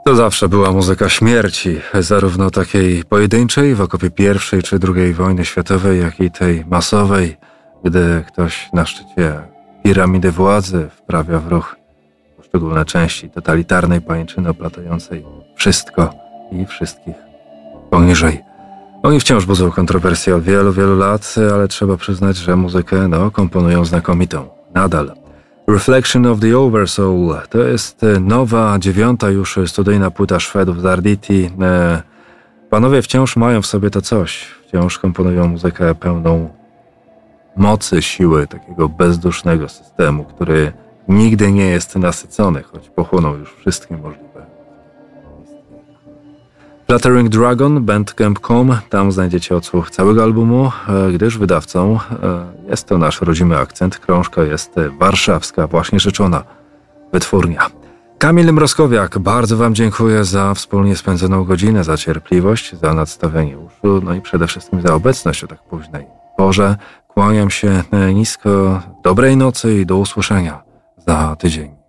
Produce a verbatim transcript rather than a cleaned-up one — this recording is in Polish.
To zawsze była muzyka śmierci, zarówno takiej pojedynczej w okopie pierwszej czy drugiej wojny światowej, jak i tej masowej, gdy ktoś na szczycie piramidy władzy wprawia w ruch poszczególne części totalitarnej pajęczyny oplatającej wszystko i wszystkich poniżej. Oni wciąż budzą kontrowersje od wielu, wielu lat, ale trzeba przyznać, że muzykę no, komponują znakomitą. Nadal. Reflection of the Oversoul to jest nowa, dziewiąta już studyjna płyta Szwedów z Arditi. Panowie wciąż mają w sobie to coś. Wciąż komponują muzykę pełną mocy, siły, takiego bezdusznego systemu, który nigdy nie jest nasycony, choć pochłonął już wszystkie możliwe. Fluttering Dragon, bandcamp kropka com, tam znajdziecie odsłuch całego albumu, gdyż wydawcą jest to nasz rodzimy akcent. Krążka jest warszawska, właśnie rzeczona wytwórnia. Kamil Mrozkowiak, bardzo wam dziękuję za wspólnie spędzoną godzinę, za cierpliwość, za nadstawianie uszu, no i przede wszystkim za obecność o tak późnej porze. Kłaniam się nisko, dobrej nocy i do usłyszenia za tydzień.